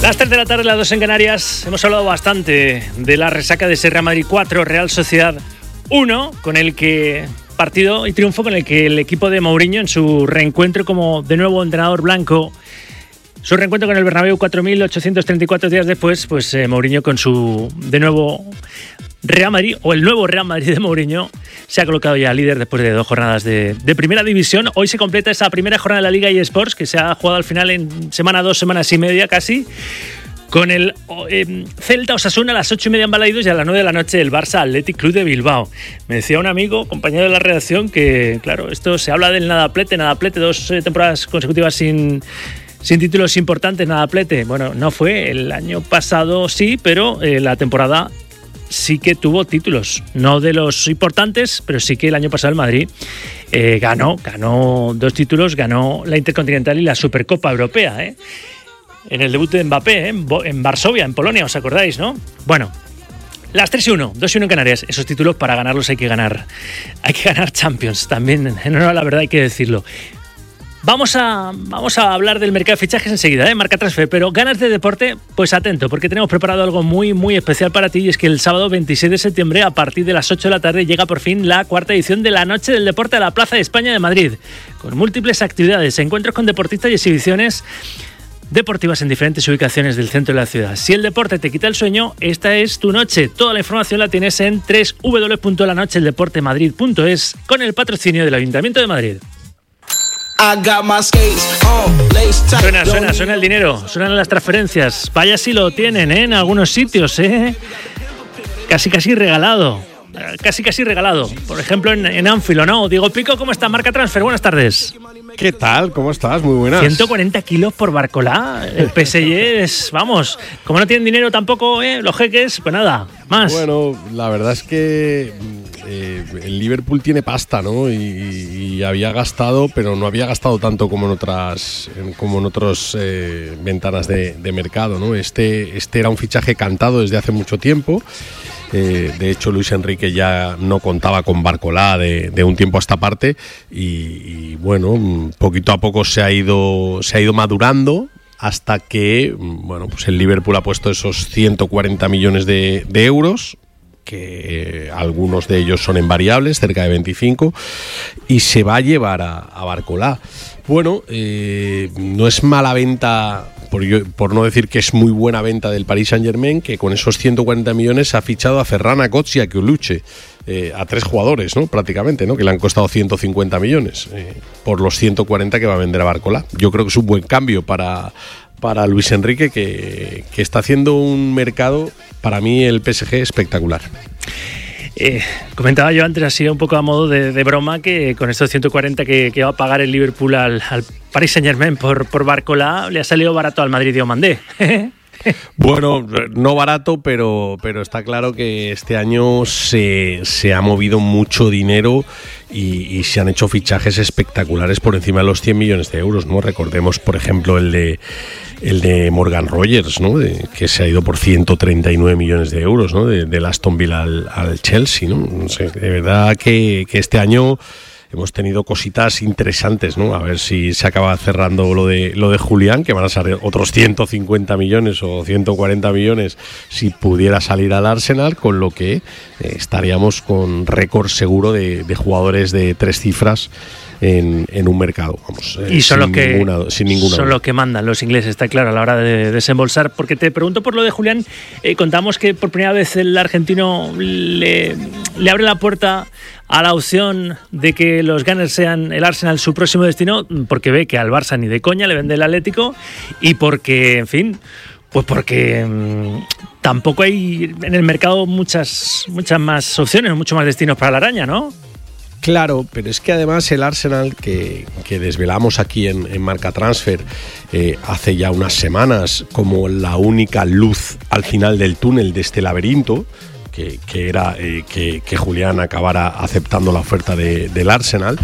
Las 3 de la tarde, las 2 en Canarias. Hemos hablado bastante de la resaca de ese Real Madrid 4, Real Sociedad 1, con el que partido y triunfo con el que el equipo de Mourinho, en su reencuentro como de nuevo entrenador blanco, su reencuentro con el Bernabéu 4.834 días después, pues Mourinho con su de nuevo Real Madrid, o el nuevo Real Madrid de Mourinho, se ha colocado ya líder después de 2 jornadas de primera división. Hoy se completa esa primera jornada de la Liga eSports, que se ha jugado al final en semana 2 semanas y media casi, con el Celta Osasuna a las 8:30 en Balaidos y a las 9 de la noche el Barça Athletic Club de Bilbao. Me decía un amigo, compañero de la redacción, que claro, esto se habla del nadaplete, 2 temporadas consecutivas sin títulos importantes, nadaplete. Bueno, no fue, el año pasado sí, pero la temporada sí que tuvo títulos, no de los importantes, pero sí que el año pasado el Madrid ganó 2 títulos, ganó la Intercontinental y la Supercopa Europea, en el debut de Mbappé, en Varsovia, en Polonia, ¿os acordáis, no? Bueno, las 3-1, 2-1 en Canarias. Esos títulos, para ganarlos hay que ganar Champions, también, en honor a la verdad hay que decirlo. Vamos a hablar del mercado de fichajes enseguida, Marca Transfer, pero ganas de deporte, pues atento, porque tenemos preparado algo muy, muy especial para ti, y es que el sábado 26 de septiembre, a partir de las 8 de la tarde, llega por fin la 4ª edición de la Noche del Deporte a la Plaza de España de Madrid, con múltiples actividades, encuentros con deportistas y exhibiciones deportivas en diferentes ubicaciones del centro de la ciudad. Si el deporte te quita el sueño, esta es tu noche. Toda la información la tienes en www.lanochedeldeportemadrid.es, con el patrocinio del Ayuntamiento de Madrid. Suena el dinero, suenan las transferencias. Vaya si lo tienen, en algunos sitios, casi regalado. Casi regalado. Por ejemplo, en Anfield, ¿no? Diego Pico, ¿cómo está? Marca Transfer, buenas tardes. ¿Qué tal? ¿Cómo estás? Muy buenas. 140 kilos por Barcolá. El PSG es, vamos, como no tienen dinero tampoco, los jeques, pues nada, más. Bueno, la verdad es que el Liverpool tiene pasta, ¿no? Y había gastado, pero no había gastado tanto como en otras ventanas de mercado, ¿no? Este era un fichaje cantado desde hace mucho tiempo. De hecho, Luis Enrique ya no contaba con Barcolá de un tiempo a esta parte y bueno, poquito a poco se ha ido madurando hasta que, bueno, pues el Liverpool ha puesto esos 140 millones de euros, que algunos de ellos son en variables, cerca de 25, y se va a llevar a Barcolá. Bueno, no es mala venta, por no decir que es muy buena venta del Paris Saint-Germain, que con esos 140 millones ha fichado a Ferran Akotz y a Keuluche, a 3 jugadores, ¿no? Prácticamente, ¿no? Que le han costado 150 millones por los 140 que va a vender a Barcolá. Yo creo que es un buen cambio para Luis Enrique, que está haciendo un mercado, para mí, el PSG espectacular. Comentaba yo antes, así un poco a modo de broma, que con estos 140 que va a pagar el Liverpool al Paris Saint-Germain por Barcolá, le ha salido barato al Madrid Diomandé. Bueno, no barato, pero está claro que este año se ha movido mucho dinero y se han hecho fichajes espectaculares por encima de los 100 millones de euros, ¿no? Recordemos, por ejemplo, el de Morgan Rogers, ¿no? Que se ha ido por 139 millones de euros, ¿no? Del Aston Villa al Chelsea, ¿no? No sé, de verdad que este año hemos tenido cositas interesantes, ¿no? A ver si se acaba cerrando lo de Julián, que van a salir otros 150 millones o 140 millones si pudiera salir al Arsenal, con lo que estaríamos con récord seguro de jugadores de 3 cifras en un mercado, vamos, y son los que son los que mandan los ingleses, está claro, a la hora de desembolsar. Porque te pregunto por lo de Julián, contamos que por primera vez el argentino le abre la puerta a la opción de que los Gunners sean el Arsenal su próximo destino, porque ve que al Barça ni de coña le vende el Atlético, y porque, en fin, pues porque tampoco hay en el mercado muchas más opciones, muchos más destinos para la araña, ¿no? Claro, pero es que además el Arsenal, que desvelamos aquí en Marca Transfer hace ya unas semanas como la única luz al final del túnel de este laberinto, era que Julián acabara aceptando la oferta del Arsenal.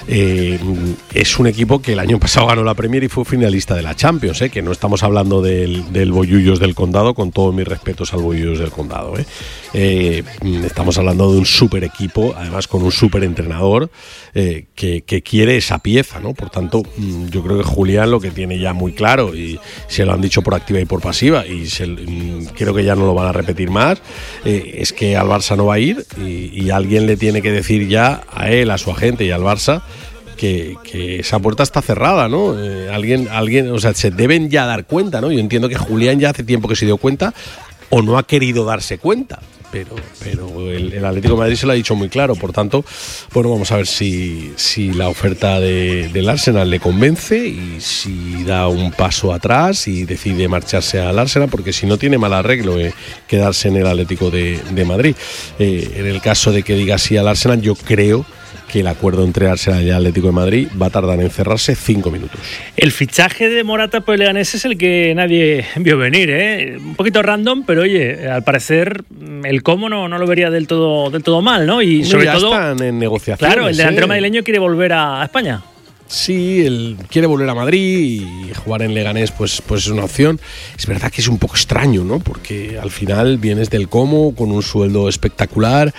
Es un equipo que el año pasado ganó la Premier y fue finalista de la Champions, que no estamos hablando del Bollullos del Condado, con todos mis respetos al Bollullos del Condado. Estamos hablando de un super equipo, además con un super entrenador que quiere esa pieza, ¿no? Por tanto, yo creo que Julián lo que tiene ya muy claro, y se lo han dicho por activa y por pasiva, y creo que ya no lo van a repetir más, es que al Barça no va a ir, y alguien le tiene que decir ya a él, a su agente y al Barça que esa puerta está cerrada, ¿no? Alguien, o sea, se deben ya dar cuenta, ¿no? Yo entiendo que Julián ya hace tiempo que se dio cuenta o no ha querido darse cuenta, pero el Atlético de Madrid se lo ha dicho muy claro. Por tanto, bueno, vamos a ver si la oferta del Arsenal le convence y si da un paso atrás y decide marcharse al Arsenal, porque si no tiene mal arreglo quedarse en el Atlético de Madrid. En el caso de que diga sí al Arsenal, yo creo que el acuerdo entre Arsenal y el Atlético de Madrid va a tardar en cerrarse 5 minutos. El fichaje de Morata por el Leganés es el que nadie vio venir, ¿eh? Un poquito random, pero oye, al parecer el cómo no lo vería del todo mal, ¿no? Y sobre ya todo están en negociaciones. Claro, el delantero madrileño quiere volver a España. Sí, él quiere volver a Madrid y jugar en Leganés pues es una opción. Es verdad que es un poco extraño, ¿no? Porque al final vienes del Como con un sueldo espectacular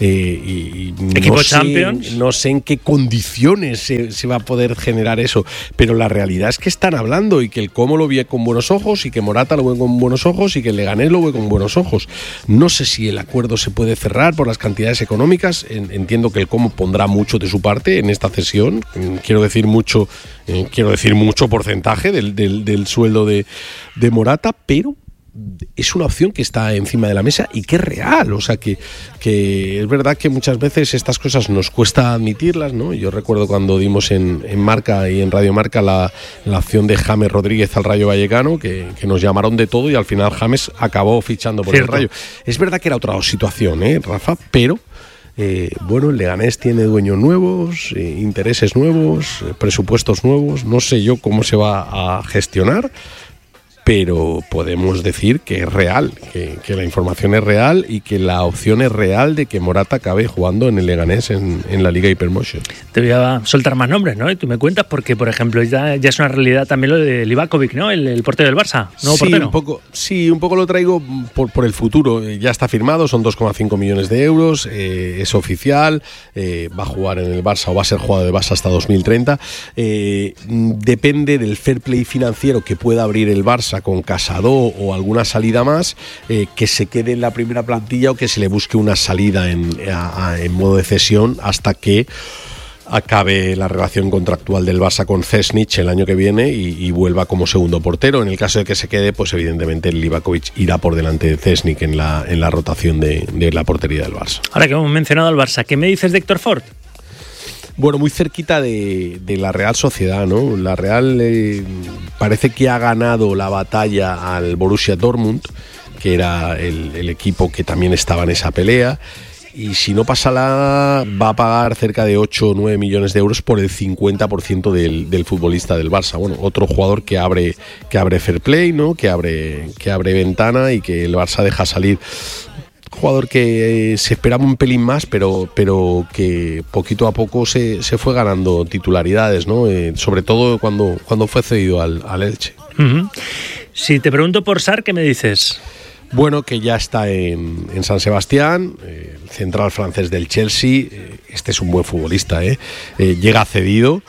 y equipo Champions. No sé en qué condiciones se va a poder generar eso, pero la realidad es que están hablando y que el Como lo ve con buenos ojos y que Morata lo ve con buenos ojos y que el Leganés lo ve con buenos ojos. No sé si el acuerdo se puede cerrar por las cantidades económicas. Entiendo que el Como pondrá mucho de su parte en esta cesión. Quiero decir mucho porcentaje del sueldo de Morata, pero es una opción que está encima de la mesa y que es real. O sea que es verdad que muchas veces estas cosas nos cuesta admitirlas, ¿no? Yo recuerdo cuando dimos en Marca y en Radio Marca la opción de James Rodríguez al Rayo Vallecano, que nos llamaron de todo y al final James acabó fichando por el Rayo. Es verdad que era otra situación, Rafa, pero bueno, el Leganés tiene dueños nuevos, intereses nuevos, presupuestos nuevos. No sé yo cómo se va a gestionar, pero podemos decir que es real, que la información es real y que la opción es real de que Morata acabe jugando en el Leganés en la Liga Hypermotion. Te voy a soltar más nombres, ¿no? Y tú me cuentas porque, por ejemplo, ya es una realidad también lo de Livakovic, ¿no? El portero del Barça, nuevo portero. Un poco lo traigo por el futuro. Ya está firmado, son 2,5 millones de euros, es oficial, va a jugar en el Barça o va a ser jugador del Barça hasta 2030. Depende del fair play financiero que pueda abrir el Barça con Casado o alguna salida más, que se quede en la primera plantilla o que se le busque una salida en modo de cesión hasta que acabe la relación contractual del Barça con Cesnich el año que viene y vuelva como segundo portero. En el caso de que se quede, pues evidentemente el Livakovic irá por delante de Cesnich en la rotación de la portería del Barça. Ahora que hemos mencionado al Barça, ¿qué me dices de Héctor Ford? Bueno, muy cerquita de la Real Sociedad, ¿no? La Real parece que ha ganado la batalla al Borussia Dortmund, que era el equipo que también estaba en esa pelea, y si no pasa nada va a pagar cerca de 8 o 9 millones de euros por el 50% del futbolista del Barça. Bueno, otro jugador que abre fair play, ¿no? Que abre ventana y que el Barça deja salir. Jugador que se esperaba un pelín más, pero que poquito a poco se fue ganando titularidades, ¿no? Sobre todo cuando fue cedido al Elche. Uh-huh. Si te pregunto por Sarr, ¿qué me dices? Bueno, que ya está en San Sebastián, el central francés del Chelsea. Este es un buen futbolista, llega cedido.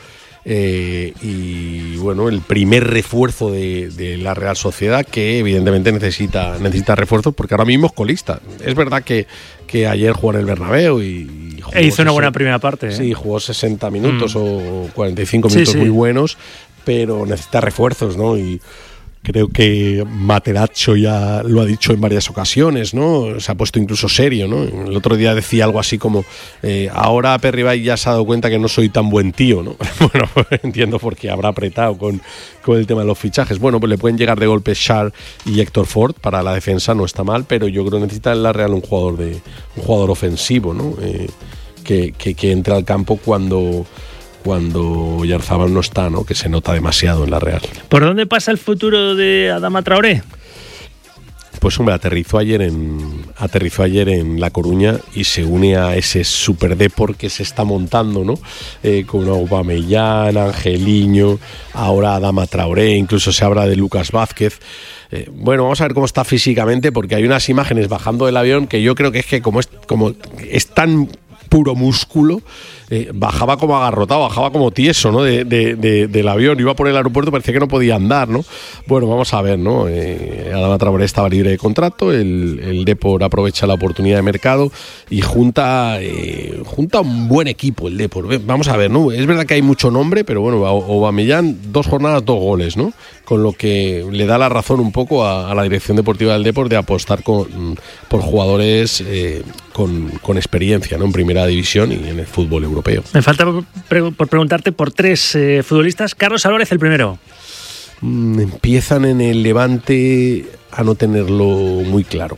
Y bueno, el primer refuerzo de la Real Sociedad, que evidentemente necesita refuerzos porque ahora mismo es colista. Es verdad que ayer jugó en el Bernabéu y hizo una buena primera parte. Sí, jugó 60 minutos o 45 minutos muy buenos, pero necesita refuerzos, ¿no? Y creo que Materazzo ya lo ha dicho en varias ocasiones, ¿no? Se ha puesto incluso serio, ¿no? El otro día decía algo así como ahora Perribay ya se ha dado cuenta que no soy tan buen tío, ¿no? Bueno, entiendo por qué habrá apretado con el tema de los fichajes. Bueno, pues le pueden llegar de golpe Sarr y Héctor Ford para la defensa, no está mal, pero yo creo que necesita en la Real un jugador ofensivo, ¿no? Que entre al campo cuando Oyarzabal no está, ¿no? Que se nota demasiado en la Real. ¿Por dónde pasa el futuro de Adama Traoré? pues hombre, aterrizó ayer en La Coruña y se une a ese Super Depor que se está montando, ¿no? Con Aubameyang, Angeliño, ahora Adama Traoré, incluso se habla de Lucas Vázquez. Bueno, vamos a ver cómo está físicamente, porque hay unas imágenes bajando del avión que yo creo que es que como es tan puro músculo, bajaba como agarrotado, bajaba como tieso, ¿no? Del avión, iba por el aeropuerto, parecía que no podía andar, ¿no? Bueno, vamos a ver, ¿no? Adama Traoré estaba libre de contrato, el Depor aprovecha la oportunidad de mercado y junta un buen equipo el Depor. Vamos a ver, ¿no? Es verdad que hay mucho nombre, pero bueno, Aubameyang, 2 jornadas, 2 goles, ¿no? Con lo que le da la razón un poco a la dirección deportiva del Depor de apostar por jugadores con experiencia, ¿no? En primera división y en el fútbol europeo. Me falta por preguntarte por 3 futbolistas. Carlos Álvarez, el primero. Empiezan en el Levante a no tenerlo muy claro.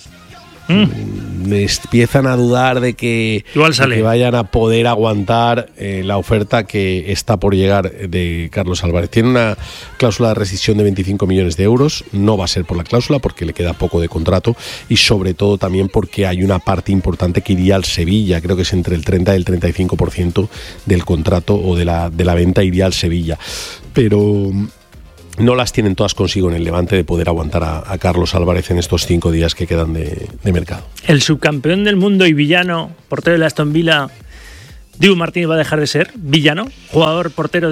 Empiezan a dudar de que vayan a poder aguantar la oferta que está por llegar de Carlos Álvarez. Tiene una cláusula de rescisión de 25 millones de euros. No va a ser por la cláusula porque le queda poco de contrato y sobre todo también porque hay una parte importante que iría al Sevilla. Creo que es entre el 30 y el 35% del contrato o de la venta iría al Sevilla. Pero no las tienen todas consigo en el Levante de poder aguantar a Carlos Álvarez en estos 5 días que quedan de mercado. El subcampeón del mundo y villano, portero de Aston Villa, Dibu Martínez, va a dejar de ser villano, jugador portero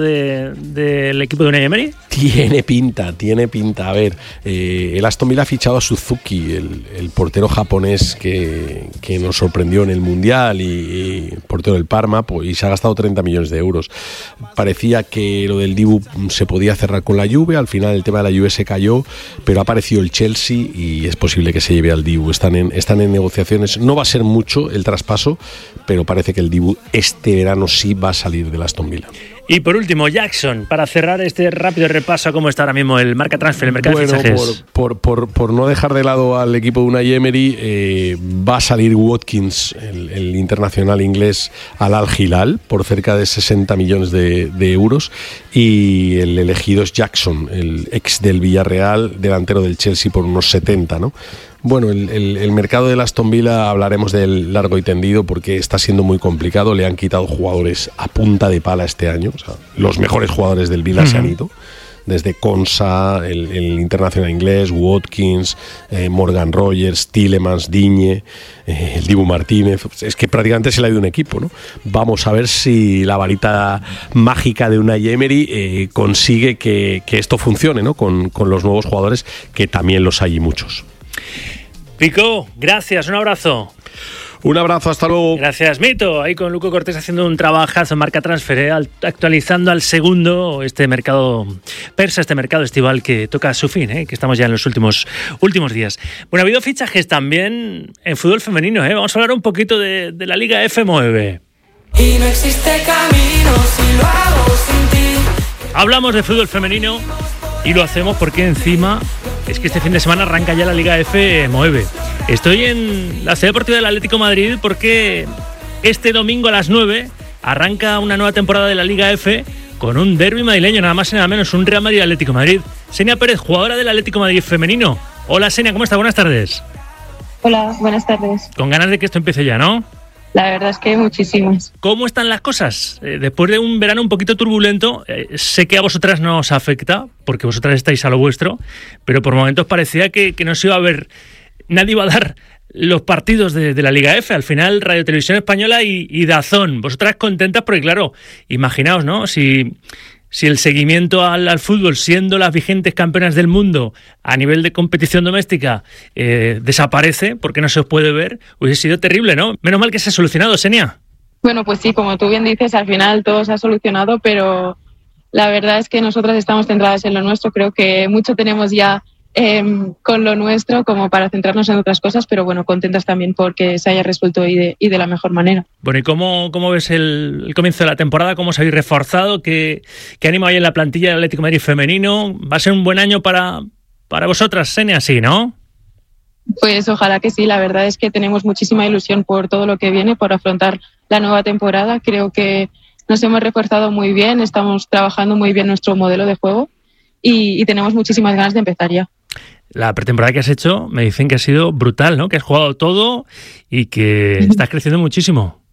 del equipo de Unai Emery. Tiene pinta. A ver, el Aston Villa ha fichado a Suzuki, el portero japonés que nos sorprendió en el Mundial y portero del Parma, pues, y se ha gastado 30 millones de euros. Parecía que lo del Dibu se podía cerrar con la Juve, al final el tema de la Juve se cayó, pero ha aparecido el Chelsea y es posible que se lleve al Dibu. Están en negociaciones, no va a ser mucho el traspaso, pero parece que el Dibu este verano sí va a salir del Aston Villa. Y por último, Jackson, para cerrar este rápido repaso a cómo está ahora mismo el marca transfer, el mercado de fichajes. Por no dejar de lado al equipo de Unai Emery, va a salir Watkins, el internacional inglés, al Al Hilal por cerca de 60 millones de euros, y el elegido es Jackson, el ex del Villarreal, delantero del Chelsea, por unos 70, ¿no? Bueno, el mercado del Aston Villa hablaremos del largo y tendido porque está siendo muy complicado. Le han quitado jugadores a punta de pala este año. O sea, los mejores jugadores del Villa se han ido. Desde Konsa, el internacional inglés, Watkins, Morgan Rogers, Tielemans, Digne, el Dibu Martínez. Es que prácticamente se le ha ido un equipo, ¿no? Vamos a ver si la varita mágica de Unai Emery consigue que esto funcione, ¿no? Con los nuevos jugadores, que también los hay muchos. Pico, gracias, un abrazo. Un abrazo, hasta luego. Gracias, Mito. Ahí con Luco Cortés haciendo un trabajazo en marca transfer, actualizando al segundo este mercado persa, este mercado estival que toca a su fin, que estamos ya en los últimos días. Bueno, ha habido fichajes también en fútbol femenino. Vamos a hablar un poquito de la Liga F9. Y no existe camino si lo hago sin ti. Hablamos de fútbol femenino y lo hacemos porque encima es que este fin de semana arranca ya la Liga F9. Estoy en la sede deportiva del Atlético de Madrid porque este domingo a las 9 arranca una nueva temporada de la Liga F con un derbi madrileño, nada más y nada menos, un Real Madrid-Atlético de Madrid. Senia Pérez, jugadora del Atlético de Madrid femenino. Hola, Senia, ¿cómo estás? Buenas tardes. Hola, buenas tardes. Con ganas de que esto empiece ya, ¿no? La verdad es que muchísimas. ¿Cómo están las cosas? Después de un verano un poquito turbulento, sé que a vosotras no os afecta, porque vosotras estáis a lo vuestro, pero por momentos parecía que no se iba a ver, nadie iba a dar los partidos de la Liga F. Al final, Radio Televisión Española y DAZN. Vosotras contentas porque, claro, imaginaos, ¿no? Si el seguimiento al fútbol, siendo las vigentes campeonas del mundo a nivel de competición doméstica, desaparece porque no se os puede ver, hubiese sido terrible, ¿no? Menos mal que se ha solucionado, Senia. Bueno, pues sí, como tú bien dices, al final todo se ha solucionado, pero la verdad es que nosotras estamos centradas en lo nuestro. Creo que mucho tenemos ya con lo nuestro como para centrarnos en otras cosas, pero bueno, contentas también porque se haya resuelto y de la mejor manera. Bueno, ¿y cómo ves el comienzo de la temporada? ¿Cómo os habéis reforzado? ¿Qué ánimo hay en la plantilla del Atlético de Madrid femenino? ¿Va a ser un buen año para vosotras, Senia? Sí, ¿no? Pues ojalá que sí. La verdad es que tenemos muchísima ilusión por todo lo que viene, por afrontar la nueva temporada. Creo que nos hemos reforzado muy bien, estamos trabajando muy bien nuestro modelo de juego y tenemos muchísimas ganas de empezar ya. La pretemporada que has hecho me dicen que ha sido brutal, ¿no? Que has jugado todo y que estás creciendo muchísimo.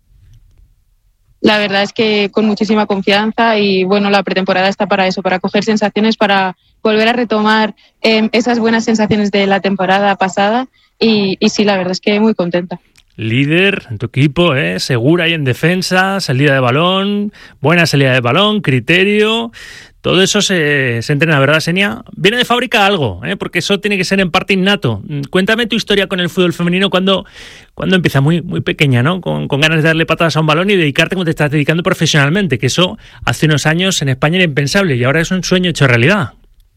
La verdad es que con muchísima confianza y bueno, la pretemporada está para eso, para coger sensaciones, para volver a retomar esas buenas sensaciones de la temporada pasada y sí, la verdad es que muy contenta. Líder en tu equipo, segura ahí en defensa, salida de balón, buena salida de balón, criterio, todo eso se entrena, ¿verdad, Xenia? Viene de fábrica algo, porque eso tiene que ser en parte innato. Cuéntame tu historia con el fútbol femenino cuando empieza muy, muy pequeña, ¿no? Con ganas de darle patadas a un balón y dedicarte como te estás dedicando profesionalmente, que eso hace unos años en España era impensable y ahora es un sueño hecho realidad.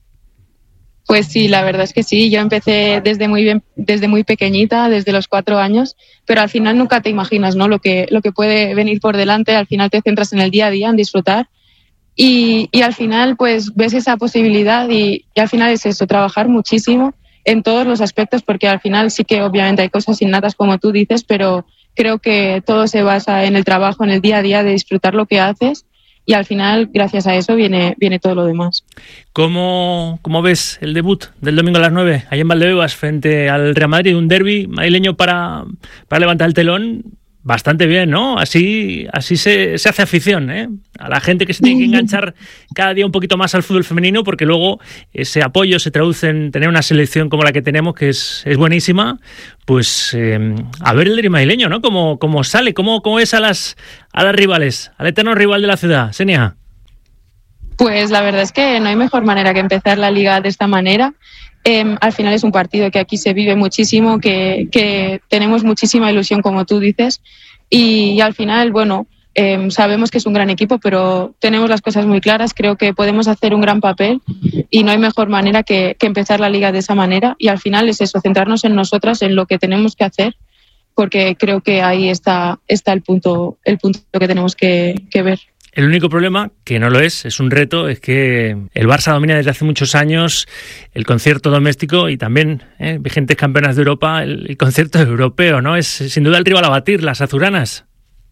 Pues sí, la verdad es que sí. Yo empecé desde muy pequeñita, desde los 4 años, pero al final nunca te imaginas, ¿no? Lo que puede venir por delante. Al final te centras en el día a día, en disfrutar y al final pues ves esa posibilidad y al final es eso, trabajar muchísimo en todos los aspectos, porque al final sí que obviamente hay cosas innatas como tú dices, pero creo que todo se basa en el trabajo, en el día a día, de disfrutar lo que haces. Y al final, gracias a eso, viene todo lo demás. ¿Cómo ves el debut del domingo a las 9 ahí en Valdebebas frente al Real Madrid? Un derbi madrileño para levantar el telón. Bastante bien, ¿no? Así se hace afición, a la gente que se tiene que enganchar cada día un poquito más al fútbol femenino, porque luego ese apoyo se traduce en tener una selección como la que tenemos, que es buenísima. Pues a ver el derbi madrileño, ¿no? ¿Cómo sale? ¿Cómo ves a las rivales? Al eterno rival de la ciudad, Xenia. Pues la verdad es que no hay mejor manera que empezar la liga de esta manera. Al final es un partido que aquí se vive muchísimo, que tenemos muchísima ilusión, como tú dices, y al final, bueno, sabemos que es un gran equipo, pero tenemos las cosas muy claras. Creo que podemos hacer un gran papel y no hay mejor manera que empezar la liga de esa manera, y al final es eso, centrarnos en nosotras, en lo que tenemos que hacer, porque creo que ahí está el punto que tenemos que ver. El único problema, que no lo es un reto, es que el Barça domina desde hace muchos años el concierto doméstico y también, vigentes campeonas de Europa, el concierto europeo, ¿no? Es sin duda el rival a batir, las azuranas.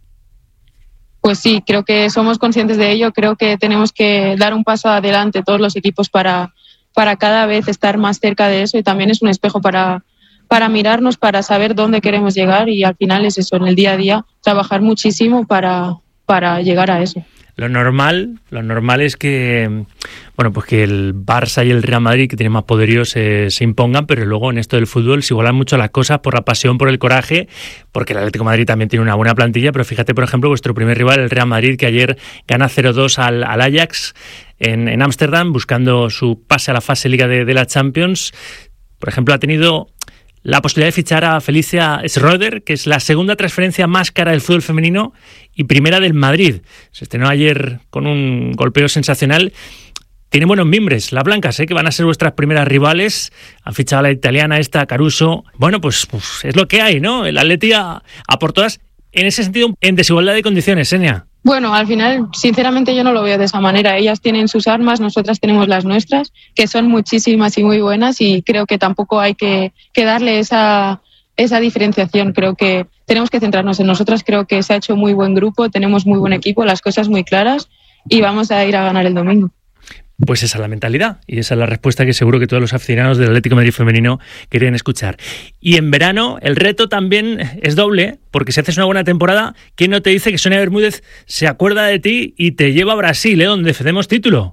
Pues sí, creo que somos conscientes de ello. Creo que tenemos que dar un paso adelante todos los equipos para cada vez estar más cerca de eso, y también es un espejo para mirarnos, para saber dónde queremos llegar, y al final es eso, en el día a día, trabajar muchísimo para llegar a eso. Lo normal es que, bueno, pues que el Barça y el Real Madrid, que tienen más poderío, se impongan, pero luego en esto del fútbol se igualan mucho las cosas por la pasión, por el coraje, porque el Atlético de Madrid también tiene una buena plantilla, pero fíjate, por ejemplo, vuestro primer rival, el Real Madrid, que ayer gana 0-2 al Ajax en Ámsterdam, buscando su pase a la fase Liga de la Champions. Por ejemplo, ha tenido la posibilidad de fichar a Felicia Schroeder, que es la segunda transferencia más cara del fútbol femenino y primera del Madrid. Se estrenó ayer con un golpeo sensacional. Tienen buenos mimbres, las blancas, que van a ser vuestras primeras rivales. Han fichado a la italiana esta, Caruso. Bueno, pues es lo que hay, ¿no? El Atleti a por todas, en ese sentido, en desigualdad de condiciones, Xenia. Bueno, al final, sinceramente, yo no lo veo de esa manera. Ellas tienen sus armas, nosotras tenemos las nuestras, que son muchísimas y muy buenas, y creo que tampoco hay que darle esa diferenciación. Creo que tenemos que centrarnos en nosotras. Creo que se ha hecho muy buen grupo, tenemos muy buen equipo, las cosas muy claras, y vamos a ir a ganar el domingo. Pues esa es la mentalidad y esa es la respuesta que seguro que todos los aficionados del Atlético de Madrid femenino querían escuchar. Y en verano el reto también es doble, porque si haces una buena temporada, ¿quién no te dice que Sonia Bermúdez se acuerda de ti y te lleva a Brasil, donde defendemos título?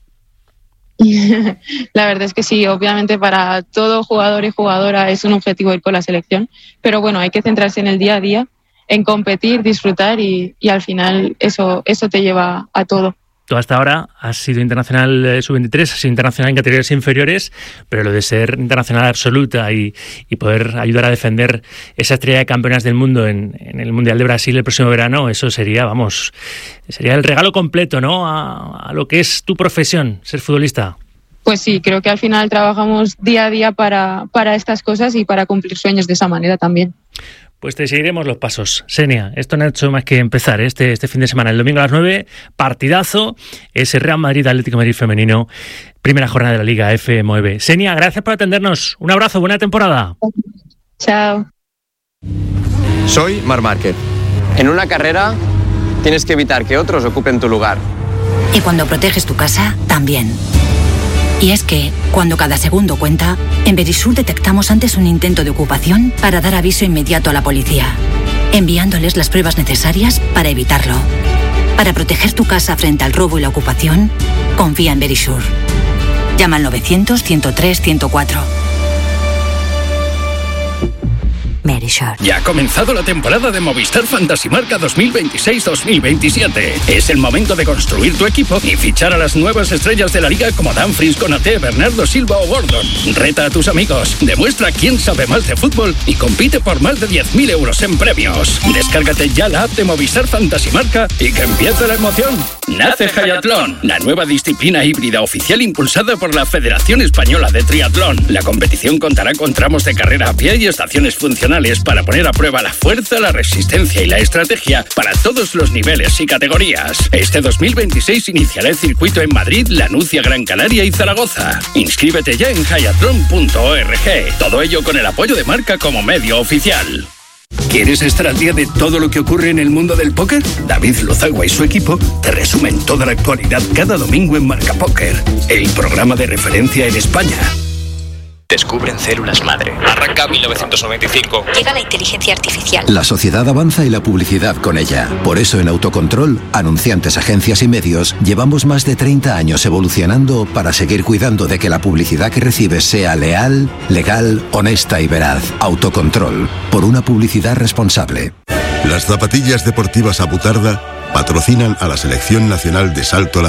La verdad es que sí, obviamente para todo jugador y jugadora es un objetivo ir con la selección, pero bueno, hay que centrarse en el día a día, en competir, disfrutar y al final eso te lleva a todo. Tú hasta ahora has sido internacional sub-23, has sido internacional en categorías inferiores, pero lo de ser internacional absoluta y poder ayudar a defender esa estrella de campeonas del mundo en el Mundial de Brasil el próximo verano, eso sería el regalo completo, ¿no? A lo que es tu profesión, ser futbolista. Pues sí, creo que al final trabajamos día a día para estas cosas y para cumplir sueños de esa manera también. Pues te seguiremos los pasos. Xenia, esto no ha hecho más que empezar este fin de semana. El domingo a las 9, partidazo, ese Real Madrid Atlético de Madrid femenino, primera jornada de la Liga F9. Xenia, gracias por atendernos. Un abrazo, buena temporada. Chao. Soy Marc Márquez. En una carrera tienes que evitar que otros ocupen tu lugar. Y cuando proteges tu casa, también. Y es que, cuando cada segundo cuenta, en Verisur detectamos antes un intento de ocupación para dar aviso inmediato a la policía, enviándoles las pruebas necesarias para evitarlo. Para proteger tu casa frente al robo y la ocupación, confía en Verisur. Llama al 900 103 104. Verisur. Ya ha comenzado la temporada de Movistar Fantasy Marca 2026-2027. Es el momento de construir tu equipo y fichar a las nuevas estrellas de la liga como Dumfries, Konaté, Bernardo Silva o Gordon. Reta a tus amigos, demuestra quién sabe más de fútbol y compite por más de 10.000 euros en premios. Descárgate ya la app de Movistar Fantasy Marca y que empiece la emoción. Nace Hayatlón, la nueva disciplina híbrida oficial impulsada por la Federación Española de Triatlón. La competición contará con tramos de carrera a pie y estaciones funcionales para poner a prueba la fuerza, la resistencia y la estrategia para todos los niveles y categorías. Este 2026 iniciará el circuito en Madrid, Lanucia, Gran Canaria y Zaragoza. Inscríbete ya en hayatlon.org. Todo ello con el apoyo de Marca como medio oficial. ¿Quieres estar al día de todo lo que ocurre en el mundo del póker? David Lozagua y su equipo te resumen toda la actualidad cada domingo en Marca Póker, el programa de referencia en España. Descubren células madre. Arranca 1995. Llega la inteligencia artificial. La sociedad avanza y la publicidad con ella. Por eso en Autocontrol, anunciantes, agencias y medios, llevamos más de 30 años evolucionando para seguir cuidando de que la publicidad que recibes sea leal, legal, honesta y veraz. Autocontrol. Por una publicidad responsable. Las zapatillas deportivas Abutarda patrocinan a la Selección Nacional de Salto